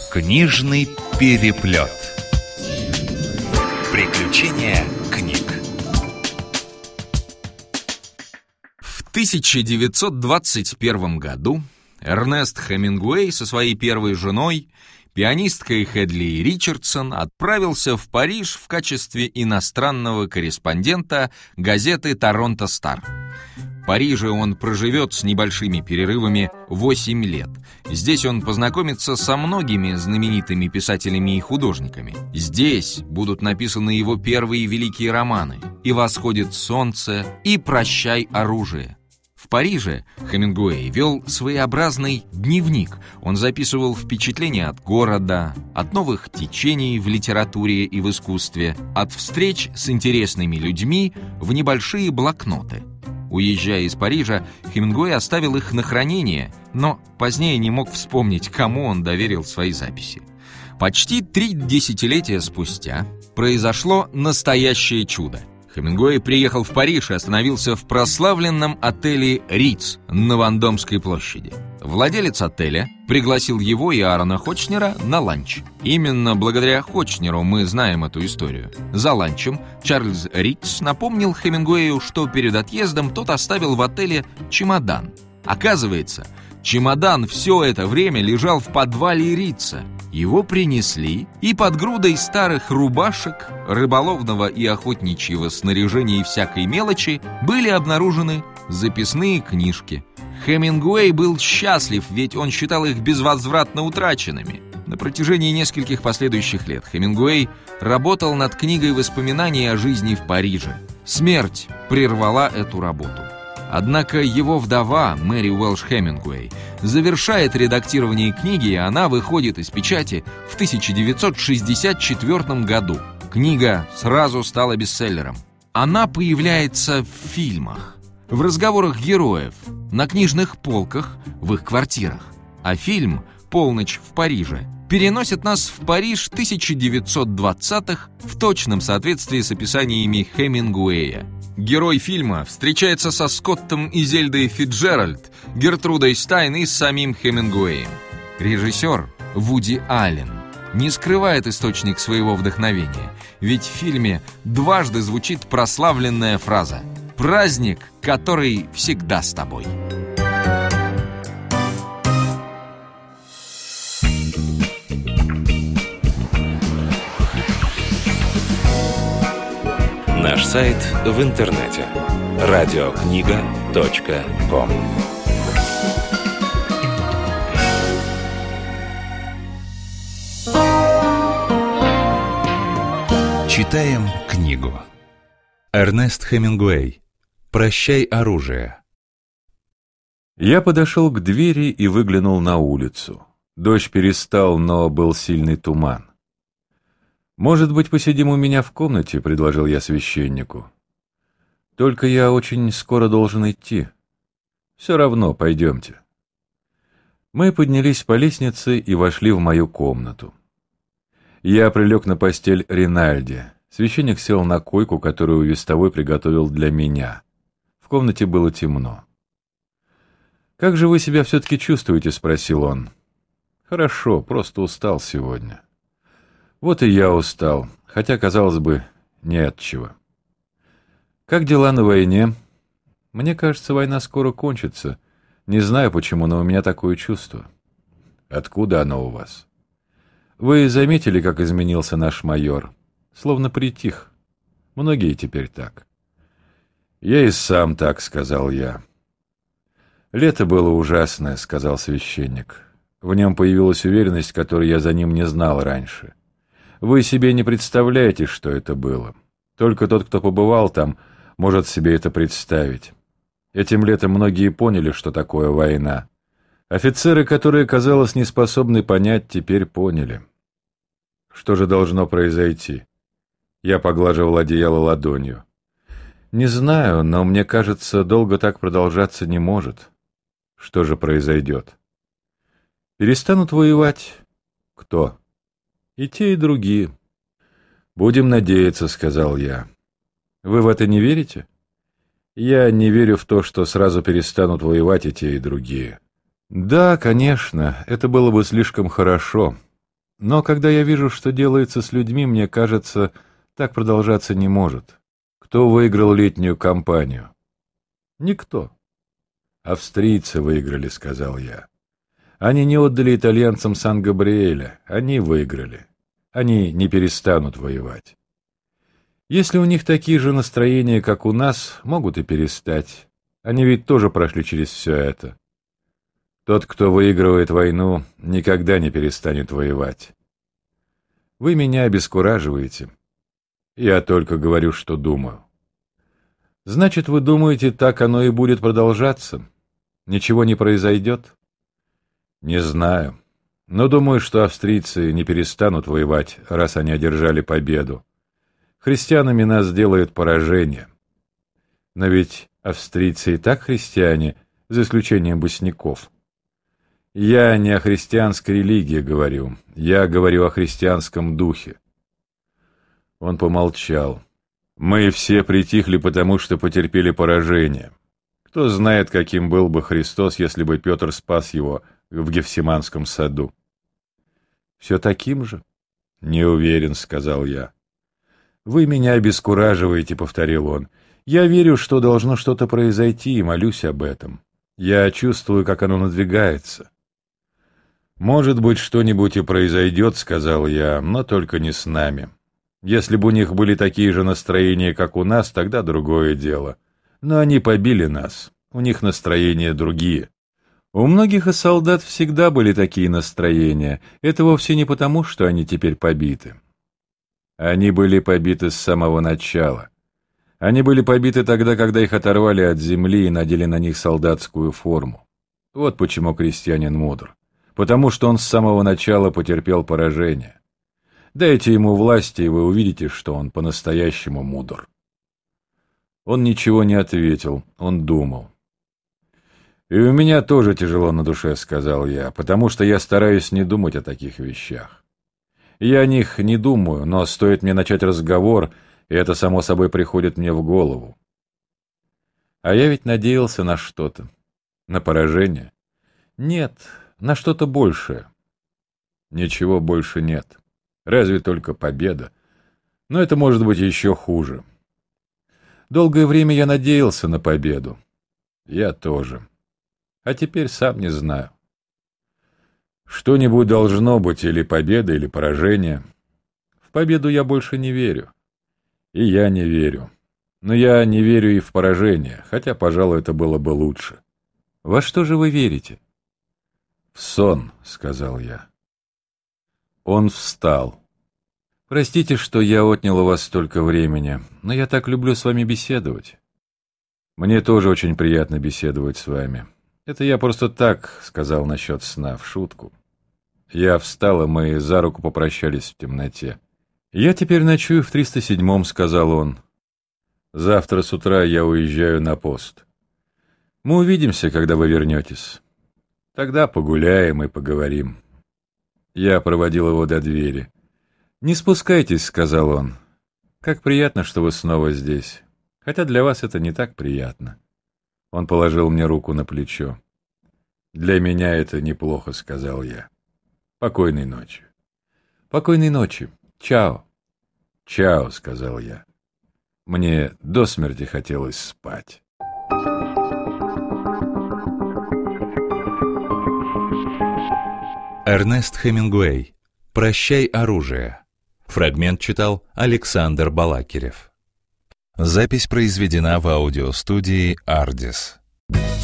Книжный переплет. Приключения книг. В 1921 году Эрнест Хемингуэй со своей первой женой, пианисткой Хедли Ричардсон, отправился в Париж в качестве иностранного корреспондента газеты «Торонто Стар». В Париже он проживет с небольшими перерывами 8 лет. Здесь он познакомится со многими знаменитыми писателями и художниками. Здесь будут написаны его первые великие романы «И восходит солнце», и «Прощай, оружие». В Париже Хемингуэй вел своеобразный дневник. Он записывал впечатления от города, от новых течений в литературе и в искусстве, от встреч с интересными людьми в небольшие блокноты. Уезжая из Парижа, Хемингуэй оставил их на хранение, но позднее не мог вспомнить, кому он доверил свои записи. Почти 3 десятилетия спустя произошло настоящее чудо. Хемингуэй приехал в Париж и остановился в прославленном отеле «Риц» на Вандомской площади. Владелец отеля пригласил его и Аарона Хочнера на ланч. Именно благодаря Хочнеру мы знаем эту историю. За ланчем Чарльз Риц напомнил Хемингуэю, что перед отъездом тот оставил в отеле чемодан. Оказывается, чемодан все это время лежал в подвале Рица. Его принесли, и под грудой старых рубашек, рыболовного и охотничьего снаряжения и всякой мелочи были обнаружены записные книжки. Хемингуэй был счастлив, ведь он считал их безвозвратно утраченными. На протяжении нескольких последующих лет Хемингуэй работал над книгой воспоминаний о жизни в Париже. Смерть прервала эту работу. Однако его вдова, Мэри Уэлш Хемингуэй, завершает редактирование книги, и она выходит из печати в 1964 году. Книга сразу стала бестселлером. Она появляется в фильмах, в разговорах героев, на книжных полках, в их квартирах. А фильм «Полночь в Париже» переносит нас в Париж 1920-х в точном соответствии с описаниями Хемингуэя. Герой фильма встречается со Скоттом и Зельдой Фицджеральд, Гертрудой Стайн и с самим Хемингуэем. Режиссер Вуди Аллен не скрывает источник своего вдохновения, ведь в фильме дважды звучит прославленная фраза «Праздник, который всегда с тобой». Наш сайт в интернете radiokniga.com. Читаем книгу. Эрнест Хемингуэй. «Прощай, оружие». Я подошел к двери и выглянул на улицу. Дождь перестал, но был сильный туман. «Может быть, посидим у меня в комнате?» — предложил я священнику. «Только я очень скоро должен идти. Все равно, пойдемте». Мы поднялись по лестнице и вошли в мою комнату. Я прилег на постель Ринальди. Священник сел на койку, которую вестовой приготовил для меня. В комнате было темно. «Как же вы себя все-таки чувствуете?» — спросил он. «Хорошо, просто устал сегодня». «Вот и я устал, хотя, казалось бы, не от чего». «Как дела на войне?» «Мне кажется, война скоро кончится. Не знаю почему, но у меня такое чувство». «Откуда оно у вас?» «Вы заметили, как изменился наш майор? Словно притих. Многие теперь так». «Я и сам так», — сказал я. «Лето было ужасное», — сказал священник. «В нем появилась уверенность, которой я за ним не знал раньше. Вы себе не представляете, что это было. Только тот, кто побывал там, может себе это представить. Этим летом многие поняли, что такое война. Офицеры, которые, казалось, не способны понять, теперь поняли. Что же должно произойти?» Я поглаживал одеяло ладонью. «Не знаю, но мне кажется, долго так продолжаться не может. Что же произойдет? Перестанут воевать? Кто? И те, и другие. Будем надеяться», — сказал я. «Вы в это не верите?» «Я не верю в то, что сразу перестанут воевать и те, и другие». «Да, конечно, это было бы слишком хорошо. Но когда я вижу, что делается с людьми, мне кажется, так продолжаться не может. Кто выиграл летнюю кампанию? Никто. Австрийцы выиграли, сказал я. Они не отдали итальянцам Сан-Габриэля, они выиграли. Они не перестанут воевать. Если у них такие же настроения, как у нас, могут и перестать. Они ведь тоже прошли через все это. Тот, кто выигрывает войну, никогда не перестанет воевать. Вы меня обескураживаете. Я только говорю, что думаю. Значит, вы думаете, так оно и будет продолжаться? Ничего не произойдет? Не знаю. Но думаю, что австрийцы не перестанут воевать, раз они одержали победу. Христианами нас сделает поражение. Но ведь австрийцы и так христиане, за исключением босняков. Я не о христианской религии говорю, я говорю о христианском духе. Он помолчал. Мы все притихли, потому что потерпели поражение. Кто знает, каким был бы Христос, если бы Петр спас его в Гефсиманском саду. Все таким же? Не уверен, сказал я. Вы меня обескураживаете, повторил он. Я верю, что должно что-то произойти, и молюсь об этом. Я чувствую, как оно надвигается. «Может быть, что-нибудь и произойдет», — сказал я, — «но только не с нами. Если бы у них были такие же настроения, как у нас, тогда другое дело. Но они побили нас, у них настроения другие». У многих из солдат всегда были такие настроения. Это вовсе не потому, что они теперь побиты. Они были побиты с самого начала. Они были побиты тогда, когда их оторвали от земли и надели на них солдатскую форму. Вот почему крестьянин мудр. Потому что он с самого начала потерпел поражение. Дайте ему власти, и вы увидите, что он по-настоящему мудр. Он ничего не ответил, он думал. «И у меня тоже тяжело на душе», — сказал я, «потому что я стараюсь не думать о таких вещах. Я о них не думаю, но стоит мне начать разговор, и это само собой приходит мне в голову. А я ведь надеялся на что-то. На поражение? Нет, на что-то большее. Ничего больше нет. Разве только победа. Но это может быть еще хуже. Долгое время я надеялся на победу. Я тоже. А теперь сам не знаю. Что-нибудь должно быть, или победа, или поражение. В победу я больше не верю. И я не верю. Но я не верю и в поражение, хотя, пожалуй, это было бы лучше. Во что же вы верите? В сон, сказал я. Он встал. Простите, что я отнял у вас столько времени, но я так люблю с вами беседовать. Мне тоже очень приятно беседовать с вами. Это я просто так сказал насчет сна, в шутку. Я встал, и мы за руку попрощались в темноте. «Я теперь ночую в 307-м», — сказал он. «Завтра с утра я уезжаю на пост. Мы увидимся, когда вы вернетесь. Тогда погуляем и поговорим». Я проводил его до двери. «Не спускайтесь», — сказал он. «Как приятно, что вы снова здесь. Хотя для вас это не так приятно». Он положил мне руку на плечо. «Для меня это неплохо», — сказал я. «Покойной ночи». «Покойной ночи. Чао». «Чао», — сказал я. Мне до смерти хотелось спать. Эрнест Хемингуэй. «Прощай, оружие». Фрагмент читал Александр Балакирев. Запись произведена в аудиостудии «Ардис».